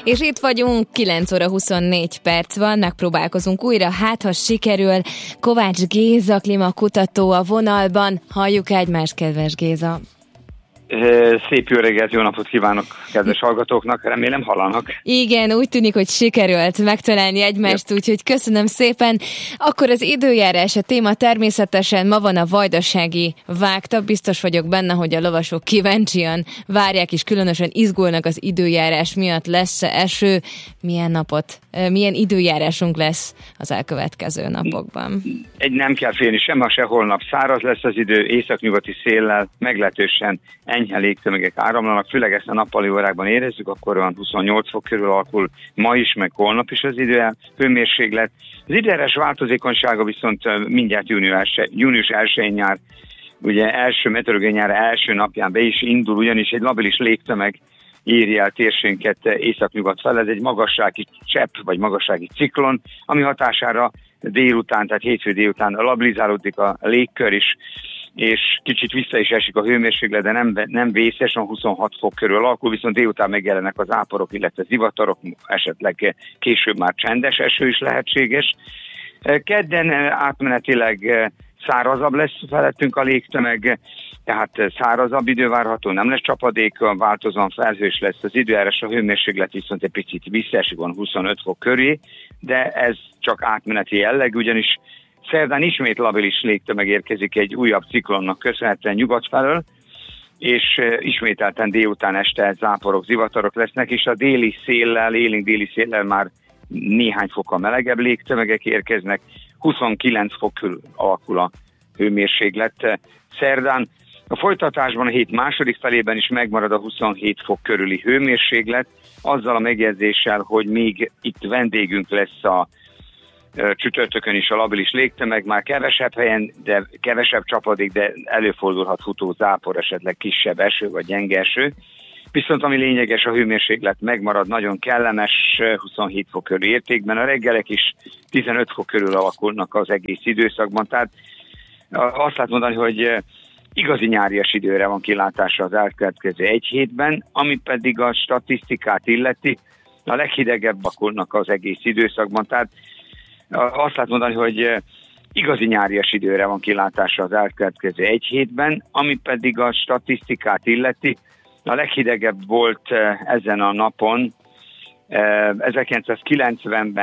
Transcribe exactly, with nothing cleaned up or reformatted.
És itt vagyunk, kilenc óra huszonnégy perc van, megpróbálkozunk újra, hát ha sikerül. Kovács Géza, klímakutató a vonalban. Halljuk egymást, kedves Géza. Szép jó reggelt, jó napot kívánok kedves hallgatóknak, remélem hallanak. Igen, úgy tűnik, hogy sikerült megtalálni egymást, úgyhogy köszönöm szépen. Akkor az időjárás a téma természetesen, ma van a vajdasági vágta, biztos vagyok benne, hogy a lovasok kíváncsian várják és különösen izgulnak az időjárás miatt. Lesz-e eső, milyen napot, milyen időjárásunk lesz az elkövetkező napokban? Egy nem kell félni, sem ma, se holnap száraz lesz az idő, északnyugati széllel meglehetősen enyhe légtömegek áramlanak, főleg ezt a nappali órákban érezzük, akkor van huszonnyolc fok körül alakul ma is, meg holnap is az idő, hőmérséklet. Az időjárás változékonysága viszont mindjárt június elsején jár, ugye első meteorológiai nyár első napján be is indul, ugyanis egy labilis légtömeg írja el térségünket északnyugat fel, ez egy magassági csepp, vagy magassági ciklon, ami hatására délután, tehát hétfő délután labilizálódik a légkör is, és kicsit vissza is esik a hőmérséklet, de nem, nem vészes, a huszonhat fok körül alakul, viszont délután megjelennek az záporok, illetve zivatarok, esetleg később már csendes eső is lehetséges. Kedden átmenetileg szárazabb lesz felettünk a légtömeg, tehát szárazabb idő várható, nem lesz csapadék, változóan felhős lesz az időjárás, a hőmérséklet viszont egy picit visszaesik, van huszonöt fok köré, de ez csak átmeneti jelleg, ugyanis szerdán ismét labilis légtömeg érkezik egy újabb ciklonnak köszönhetően nyugat felől, és ismételten délután este záporok, zivatarok lesznek, és a déli széllel, élénk déli széllel már néhány fokkal melegebb légtömegek érkeznek, huszonkilenc fok körül alakul a hőmérséklet szerdán. A folytatásban a hét második felében is megmarad a huszonhét fok körüli hőmérséklet, azzal a megjegyzéssel, hogy még itt vendégünk lesz a csütörtökön is a labilis légtömeg, már kevesebb helyen, de kevesebb csapadék, de előfordulhat futó zápor, esetleg kisebb eső vagy gyenge eső. Viszont ami lényeges, a hőmérséklet megmarad nagyon kellemes, huszonhét fok körül értékben, a reggelek is tizenöt fok körül alakulnak az egész időszakban, tehát azt lehet mondani, hogy igazi nyárias időre van kilátása az elkövetkező egy hétben, ami pedig a statisztikát illeti, a leghidegebb alakulnak az egész időszakban, tehát azt lehet mondani, hogy igazi nyárias időre van kilátása az elkövetkező egy hétben, ami pedig a statisztikát illeti. A leghidegebb volt ezen a napon ezerkilencszázkilencvenben